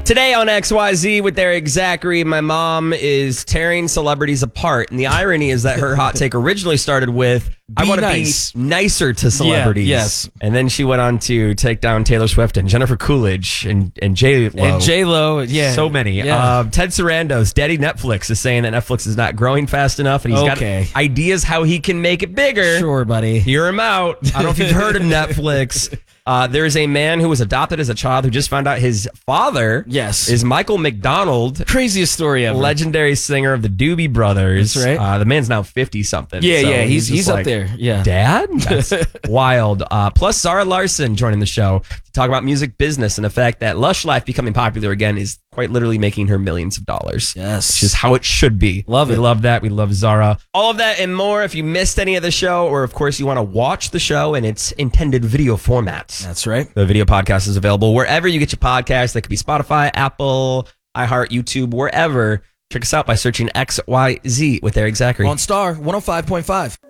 Today on XYZ with Eric Zachary, my mom is tearing celebrities apart. And the irony is that her hot take originally started with, I want to be nicer to celebrities. Yeah, yes. And then she went on to take down Taylor Swift and Jennifer Coolidge and J-Lo. And J-Lo, yeah. So many. Yeah. Ted Sarandos, Daddy Netflix, is saying that Netflix is not growing fast enough. And he's got ideas how he can make it bigger. Sure, buddy. Hear him out. I don't know if you've heard of Netflix. There is a man who was adopted as a child who just found out his father is Michael McDonald. Craziest story ever. Legendary singer of the Doobie Brothers. That's right. The man's now 50-something. Yeah, so yeah, he's like, up there. Yeah. Dad? That's wild. Plus, Zara Larson joining the show to talk about music business and the fact that Lush Life becoming popular again is quite literally making her millions of dollars. Yes. Which is how it should be. Love it. We love that. We love Zara. All of that and more. If you missed any of the show, or of course you want to watch the show in its intended video format. That's right. The video podcast is available wherever you get your podcasts. That could be Spotify, Apple, iHeart, YouTube, wherever. Check us out by searching XYZ with Eric Zachary. On Star 105.5.